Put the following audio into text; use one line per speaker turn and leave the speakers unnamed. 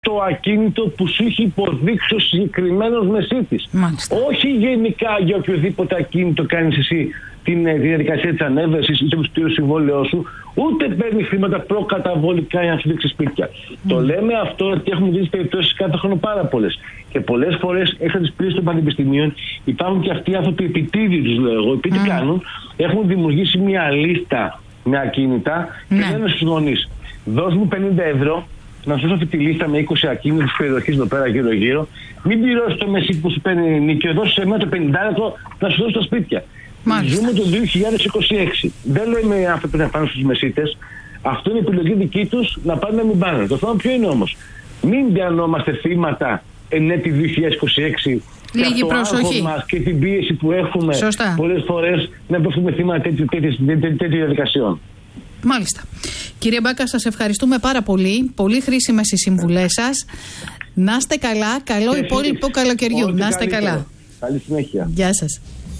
το ακίνητο που σου έχει υποδείξει ο συγκεκριμένος μεσίτης. Όχι γενικά για οποιοδήποτε ακίνητο κάνεις εσύ τη διαδικασία της ανέβρεσης ή το συμβόλαιό σου, ούτε παίρνει χρήματα προκαταβολικά για να σου δείξει σπίτια. Το λέμε αυτό γιατί έχουμε δει τις περιπτώσεις κάθε χρόνο πάρα πολλές. Και πολλές φορές έξω από τις πτήσεις των πανεπιστημίων υπάρχουν και αυτοί οι άνθρωποι επιτίδιοι, τους λέω εγώ. Τι κάνουν, έχουν δημιουργήσει μια λίστα με ακίνητα και λένε στους γονείς: δώσ' μου 50 ευρώ να σου δώσω αυτή τη λίστα με 20 ακίνητα της περιοχής εδώ πέρα γύρω-γύρω. Μην πληρώσεις το μεσίτη που σου παίρνει νίκιο, δώσ' σε εμένα το 50 ευρώ να σου δώσω τα σπίτια. Ζούμε το 2026. Δεν λέμε οι άνθρωποι να πάνε στους μεσίτες. Αυτό είναι η επιλογή δική τους, να πάνε να μην πάνε. Το θέμα ποιο είναι όμως? Μην πιανόμαστε θύματα εν έτη 2026.
Λίγη προσοχή.
Μας και την πίεση που έχουμε πολλές φορές να πέφτουμε θύματα τέτοιων διαδικασιών.
Μάλιστα. Κύριε Μπάκα, σας ευχαριστούμε πάρα πολύ. Πολύ χρήσιμες οι συμβουλές σας. Να είστε καλά. Καλό υπόλοιπο καλοκαιριού. Να είστε καλά.
Καλή συνέχεια.
Γεια σας.